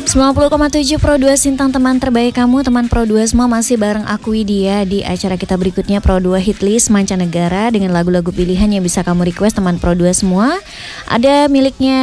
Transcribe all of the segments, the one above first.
90,7 Pro 2 Sintang, teman terbaik kamu. Teman Pro 2 semua, masih bareng aku Widya di acara kita berikutnya, Pro 2 Hitlist Mancanegara, dengan lagu-lagu pilihan yang bisa kamu request teman Pro 2 semua. Ada miliknya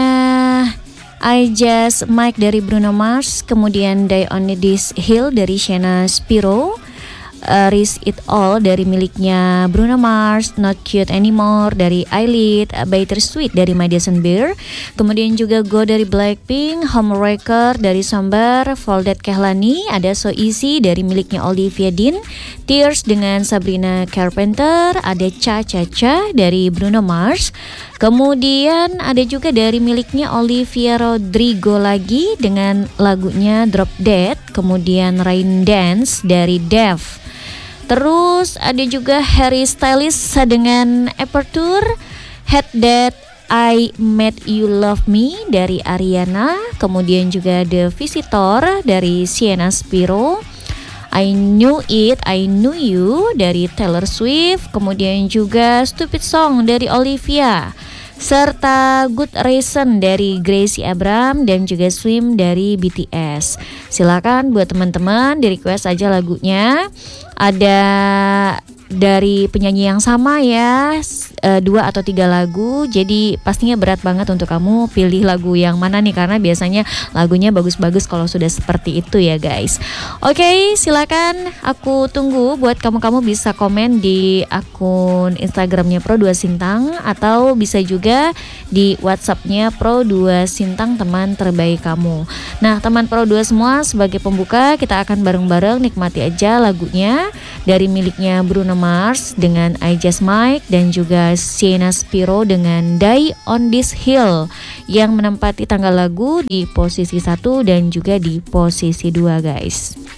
I Just Mike dari Bruno Mars, kemudian Die on This Hill dari Sienna Spiro, Risk It All dari miliknya Bruno Mars, Not Cute Anymore dari Eyelid, Bittersweet dari Madison Beer, kemudian juga Go dari Blackpink, Homewrecker dari Somber, Folded Kehlani, ada So Easy dari miliknya Olivia Dean, Tears dengan Sabrina Carpenter, ada Cha Cha Cha dari Bruno Mars, kemudian ada juga dari miliknya Olivia Rodrigo lagi dengan lagunya Drop Dead, kemudian Rain Dance dari Dev. Terus ada juga Harry Styles dengan Aperture, Had That I Made You Love Me dari Ariana, kemudian juga The Visitor dari Sienna Spiro, I Knew It, I Knew You dari Taylor Swift, kemudian juga Stupid Song dari Olivia, serta Good Reason dari Gracie Abrams, dan juga Swim dari BTS. Silakan buat teman-teman di request aja lagunya. Ada dari penyanyi yang sama ya, 2 atau 3 lagu. Jadi pastinya berat banget untuk kamu pilih lagu yang mana nih, karena biasanya lagunya bagus-bagus kalau sudah seperti itu ya guys. Oke, silakan aku tunggu buat kamu bisa komen di akun Instagramnya Pro 2 Sintang, atau bisa juga di WhatsAppnya Pro 2 Sintang, teman terbaik kamu. Nah, teman Pro 2 semua, sebagai pembuka kita akan bareng-bareng nikmati aja lagunya dari miliknya Bruno Mars dengan I Just Mike, dan juga Sienna Spiro dengan Die on This Hill, yang menempati tanggal lagu di posisi 1 dan juga di posisi 2 guys.